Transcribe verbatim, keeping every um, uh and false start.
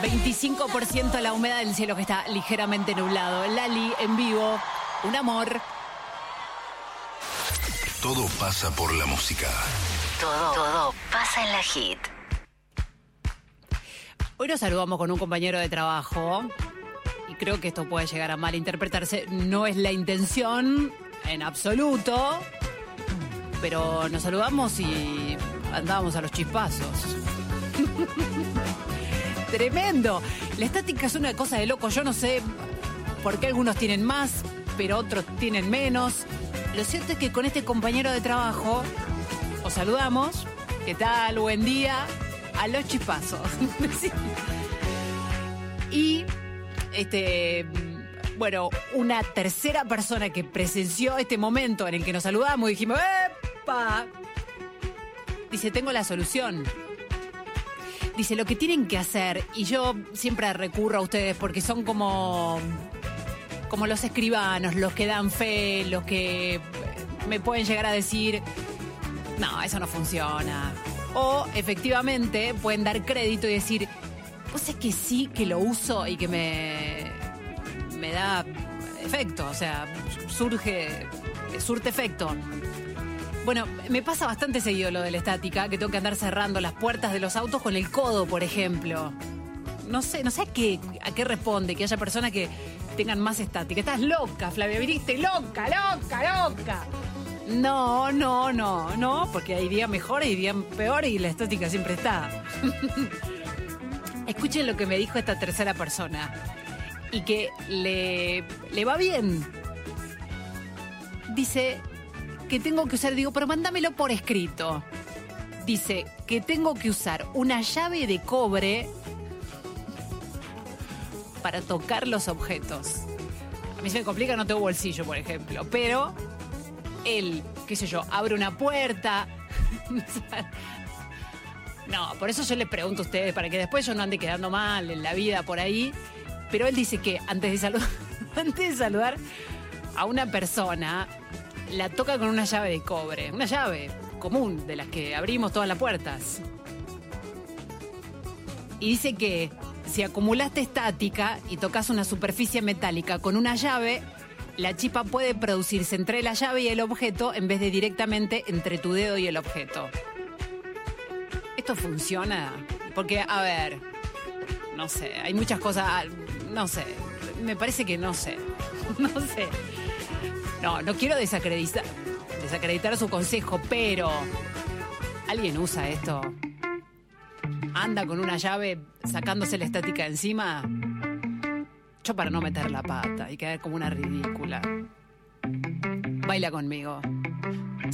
veinticinco por ciento la humedad del cielo que está ligeramente nublado. Lali en vivo, un amor. Todo pasa por la música. Todo, todo pasa en la hit. Hoy nos saludamos con un compañero de trabajo y creo que esto puede llegar a malinterpretarse. No es la intención en absoluto, pero nos saludamos y andábamos a los chispazos. Tremendo. La estática es una cosa de loco. Yo no sé por qué algunos tienen más, pero otros tienen menos. Lo cierto es que con este compañero de trabajo os saludamos. ¿Qué tal? Buen día. A los chispazos. Y, este, bueno, una tercera persona que presenció este momento en el que nos saludamos y dijimos, ¡epa! Dice, tengo la solución. Dice, lo que tienen que hacer, y yo siempre recurro a ustedes porque son como, como los escribanos, los que dan fe, los que me pueden llegar a decir, no, eso no funciona. O, efectivamente, pueden dar crédito y decir, pues es que sí, que lo uso y que me, me da efecto, o sea, surge, surte efecto. Bueno, me pasa bastante seguido lo de la estática, que tengo que andar cerrando las puertas de los autos con el codo, por ejemplo. No sé, no sé a qué, a qué responde que haya personas que tengan más estática. Estás loca, Flavia, viniste loca, loca, loca. No, no, no, no, porque hay días mejores y días peores y la estática siempre está. Escuchen lo que me dijo esta tercera persona y que le, le va bien. Dice que tengo que usar, digo, pero mándamelo por escrito. Dice que tengo que usar una llave de cobre para tocar los objetos. A mí se me complica, no tengo bolsillo, por ejemplo, pero él, qué sé yo, abre una puerta. No, por eso yo les pregunto a ustedes, para que después yo no ande quedando mal en la vida por ahí. Pero él dice que antes de saludar, antes de saludar a una persona, la toca con una llave de cobre. Una llave común, de las que abrimos todas las puertas. Y dice que si acumulaste estática y tocas una superficie metálica con una llave, la chispa puede producirse entre la llave y el objeto en vez de directamente entre tu dedo y el objeto. ¿Esto funciona? Porque, a ver, no sé, hay muchas cosas, no sé, me parece que no sé, no sé. No, no quiero desacreditar, desacreditar su consejo, pero ¿alguien usa esto? ¿Anda con una llave sacándose la estática encima? Yo para no meter la pata y quedar como una ridícula. Baila conmigo.